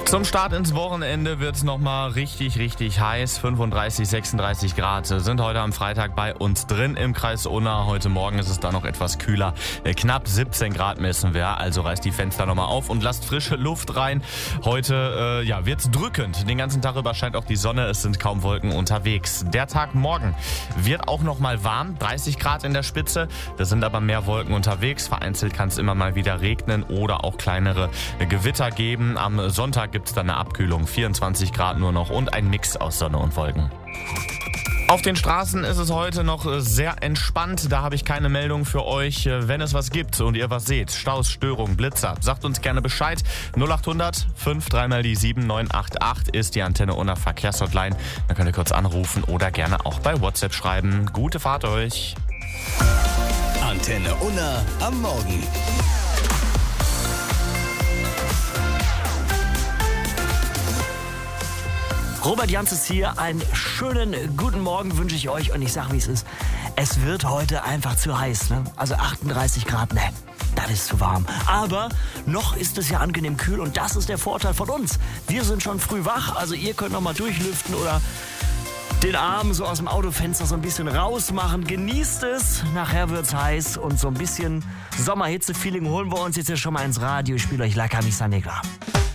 Zum Start ins Wochenende wird es nochmal richtig heiß. 35, 36 Grad sind heute am Freitag bei uns drin im Kreis Unna. Heute Morgen ist es da noch etwas kühler. Knapp 17 Grad messen wir, also reißt die Fenster nochmal auf und lasst frische Luft rein. Heute wird's drückend. Den ganzen Tag über scheint auch die Sonne, es sind kaum Wolken unterwegs. Der Tag morgen wird auch nochmal warm, 30 Grad in der Spitze. Da sind aber mehr Wolken unterwegs. Vereinzelt kann es immer mal wieder regnen oder auch kleinere Gewitter geben. Am Sonntag gibt es dann eine Abkühlung, 24 Grad nur noch und ein Mix aus Sonne und Wolken. Auf den Straßen ist es heute noch sehr entspannt. Da habe ich keine Meldung für euch. Wenn es was gibt und ihr was seht, Staus, Störungen, Blitzer, sagt uns gerne Bescheid. 0800 53 die 7988 ist die Antenne Unna Verkehrshotline. Da könnt ihr kurz anrufen oder gerne auch bei WhatsApp schreiben. Gute Fahrt euch. Antenne Unna am Morgen. Robert Jans ist hier. Einen schönen guten Morgen wünsche ich euch. Und ich sage, wie es ist. Es wird heute einfach zu heiß. Ne? Also 38 Grad, ne, das ist zu warm. Aber noch ist es ja angenehm kühl. Und das ist der Vorteil von uns. Wir sind schon früh wach. Also ihr könnt noch mal durchlüften oder den Arm so aus dem Autofenster so ein bisschen rausmachen. Genießt es. Nachher wird's heiß. Und so ein bisschen Sommerhitze-Feeling holen wir uns jetzt ja schon mal ins Radio. Ich spiele euch La Camisa Negra.